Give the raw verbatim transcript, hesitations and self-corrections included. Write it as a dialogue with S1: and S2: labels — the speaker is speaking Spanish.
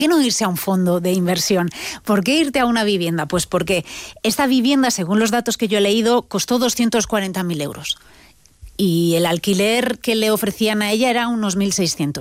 S1: qué no irse a un fondo de inversión? ¿Por qué irte a una vivienda? Pues porque esta vivienda, según los datos que yo he leído, costó doscientos cuarenta mil euros. Y el alquiler que le ofrecían a ella era unos mil seiscientos.